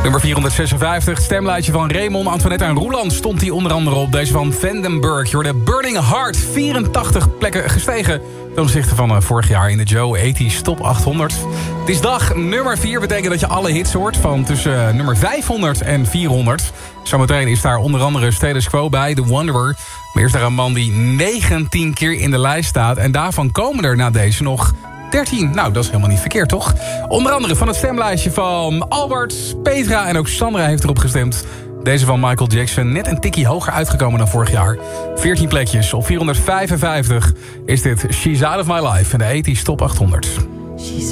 Nummer 456, het stemlijstje van Raymond, Antoinette en Roeland stond hij onder andere op. Deze van Vandenberg. Je hoorde Burning Heart, 84 plekken gestegen ten opzichte van vorig jaar in de Joe 80's Top 800. Het is dag nummer 4, betekent dat je alle hits hoort van tussen nummer 500 en 400. Zometeen is daar onder andere Status Quo bij, The Wanderer. Maar eerst daar een man die 19 keer in de lijst staat. En daarvan komen er na deze nog 13. Nou, dat is helemaal niet verkeerd, toch? Onder andere van het stemlijstje van Albert, Petra en ook Sandra heeft erop gestemd. Deze van Michael Jackson net een tikkie hoger uitgekomen dan vorig jaar. 14 plekjes. Op 455 is dit She's Out of My Life in de 80's Top 800. She's